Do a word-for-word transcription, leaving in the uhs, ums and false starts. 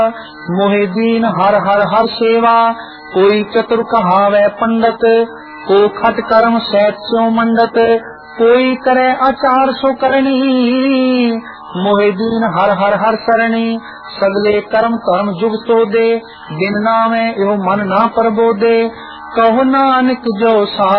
मोहे दीन हर हर हर सेवा, कोई चतुर कहावे पंडित, को खट कर्म सहज स्यो मंडत, कोई करे आचार सो करनी। मोहे दीन हर हर हर सरणी, सगले कर्म कर्म जुग तो दे, बिन नामे यो मन ना प्रबोधे, कहो नानक जो सा